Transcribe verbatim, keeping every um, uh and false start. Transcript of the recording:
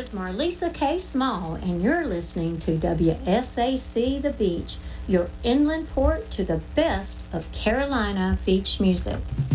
is Marlisa K. Small, and you're listening to W S A C The Beach, your inland port to the best of Carolina beach music.